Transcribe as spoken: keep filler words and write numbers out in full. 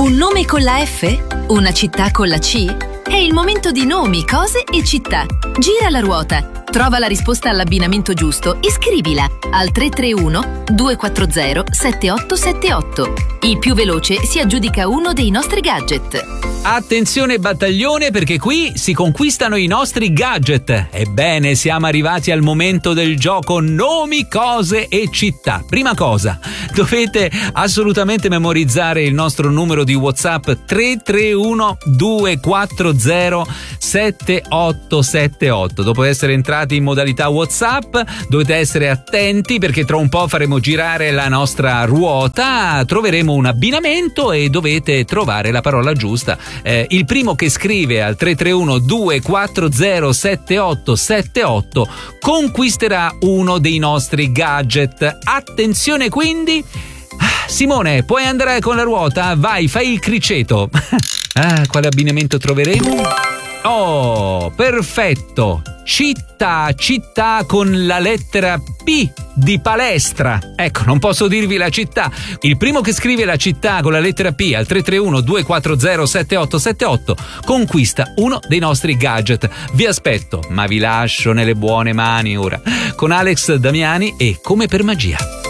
Un nome con la F? Una città con la C? È il momento di nomi, cose e città. Gira la ruota, trova la risposta all'abbinamento giusto e scrivila al tre tre uno due quattro zero sette otto sette otto. Il più veloce si aggiudica uno dei nostri gadget. Attenzione battaglione, perché qui si conquistano i nostri gadget. Ebbene, siamo arrivati al momento del gioco nomi, cose e città. Prima cosa, dovete assolutamente memorizzare il nostro numero di WhatsApp tre tre uno due quattro zero sette otto sette otto. Dopo essere entrati in modalità WhatsApp, dovete essere attenti perché tra un po' faremo girare la nostra ruota, troveremo un abbinamento e dovete trovare la parola giusta. Eh, il primo che scrive al tre tre uno due quattro zero sette otto sette otto conquisterà uno dei nostri gadget. Attenzione quindi. Simone, puoi andare con la ruota? Vai, fai il criceto. Ah, quale abbinamento troveremo? Oh, perfetto! Città, città con la lettera P di palestra. Ecco, non posso dirvi la città. Il primo che scrive la città con la lettera P al tre tre uno due quattro zero sette otto sette otto conquista uno dei nostri gadget. Vi aspetto, ma vi lascio nelle buone mani ora con Alex Damiani e Come per magia.